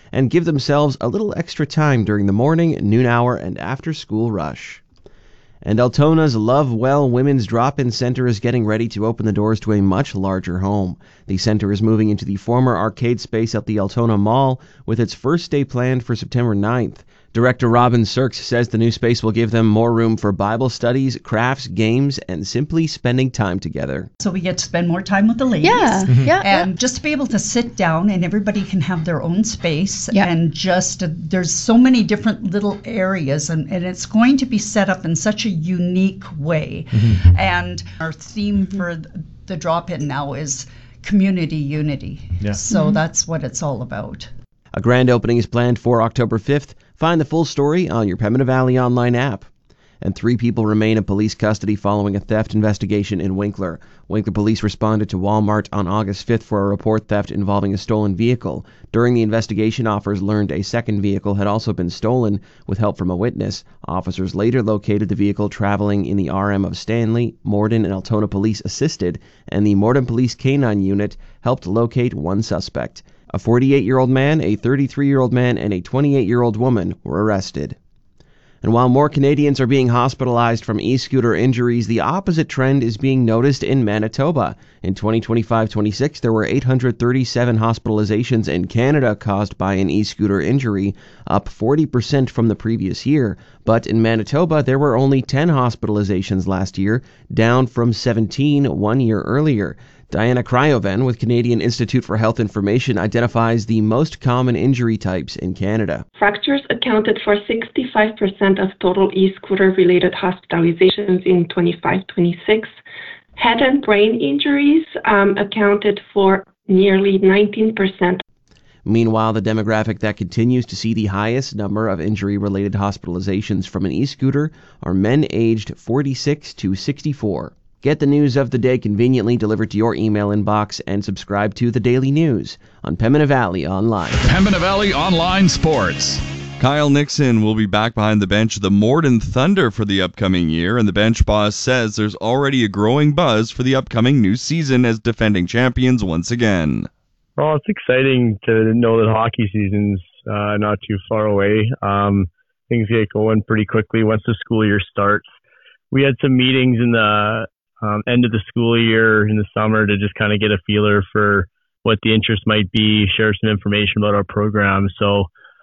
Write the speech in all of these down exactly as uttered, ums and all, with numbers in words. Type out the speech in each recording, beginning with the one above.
and give themselves a little extra time during the morning, noon hour, and after-school rush. And Altona's Lovewell Women's Drop-In Center is getting ready to open the doors to a much larger home. The center is moving into the former arcade space at the Altona Mall, with its first day planned for September ninth. Director Robin Sirks says the new space will give them more room for Bible studies, crafts, games, and simply spending time together. So we get to spend more time with the ladies. Yeah, mm-hmm. yeah. And yeah. just to be able to sit down and everybody can have their own space. Yeah. And just, uh, there's so many different little areas, and, and it's going to be set up in such a unique way. Mm-hmm. And our theme for the drop-in now is community unity. Yeah. So mm-hmm. that's what it's all about. A grand opening is planned for October fifth. Find the full story on your Pembina Valley Online app. And three people remain in police custody following a theft investigation in Winkler. Winkler police responded to Walmart on August fifth for a report theft involving a stolen vehicle. During the investigation, officers learned a second vehicle had also been stolen with help from a witness. Officers later located the vehicle traveling in the R M of Stanley. Morden and Altona police assisted, and the Morden Police Canine Unit helped locate one suspect. A forty-eight-year-old man, a thirty-three-year-old man, and a twenty-eight-year-old woman were arrested. And while more Canadians are being hospitalized from e-scooter injuries, the opposite trend is being noticed in Manitoba. In twenty twenty-five twenty-six, there were eight hundred thirty-seven hospitalizations in Canada caused by an e-scooter injury, up forty percent from the previous year. But in Manitoba, there were only ten hospitalizations last year, down from seventeen one year earlier. Diana Cryoven with Canadian Institute for Health Information identifies the most common injury types in Canada. Fractures accounted for sixty-five percent of total e-scooter-related hospitalizations in twenty-five twenty-six. Head and brain injuries um, accounted for nearly nineteen percent. Meanwhile, the demographic that continues to see the highest number of injury-related hospitalizations from an e-scooter are men aged forty-six to sixty-four. Get the news of the day conveniently delivered to your email inbox and subscribe to The Daily News on Pembina Valley Online. Pembina Valley Online Sports. Kyle Nixon will be back behind the bench of the Morden Thunder for the upcoming year, and the bench boss says there's already a growing buzz for the upcoming new season as defending champions once again. Well, it's exciting to know that hockey season's uh, not too far away. Um, things get going pretty quickly once the school year starts. We had some meetings in the Um, end of the school year in the summer to just kind of get a feeler for what the interest might be, share some information about our program. So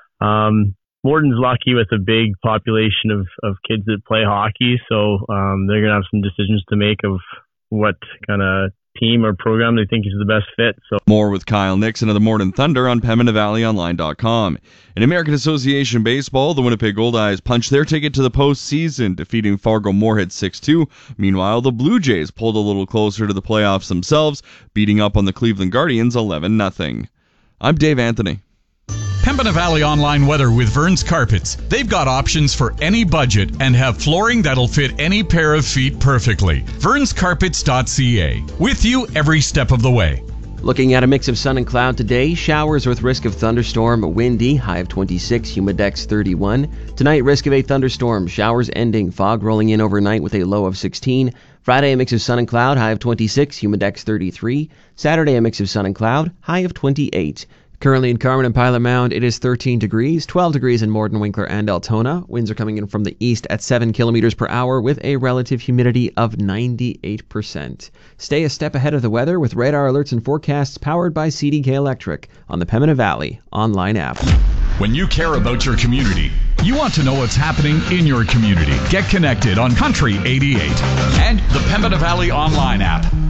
um, Morden's lucky with a big population of, of kids that play hockey. So um, they're going to have some decisions to make of what kind of team or program they think is the best fit. So more with Kyle Nixon of the Morden Thunder on Pembina Valley Online dot com. In American Association Baseball, the Winnipeg Goldeyes punched their ticket to the postseason, defeating Fargo Moorhead six two. Meanwhile, the Blue Jays pulled a little closer to the playoffs themselves, beating up on the Cleveland Guardians eleven nothing. I'm Dave Anthony. Pembina Valley Online weather with Vern's Carpets. They've got options for any budget and have flooring that'll fit any pair of feet perfectly. verns carpets dot c a. With you every step of the way. Looking at a mix of sun and cloud today, showers with risk of thunderstorm, windy, high of twenty-six, humidex thirty-one. Tonight, risk of a thunderstorm, showers ending, fog rolling in overnight with a low of sixteen. Friday, a mix of sun and cloud, high of twenty-six, humidex thirty-three. Saturday, a mix of sun and cloud, high of twenty-eight. Currently in Carmen and Pilot Mound, it is thirteen degrees, twelve degrees in Morden, Winkler, and Altona. Winds are coming in from the east at seven kilometers per hour with a relative humidity of ninety-eight percent. Stay a step ahead of the weather with radar alerts and forecasts powered by C D K Electric on the Pembina Valley Online app. When you care about your community, you want to know what's happening in your community. Get connected on Country eighty-eight and the Pembina Valley Online app.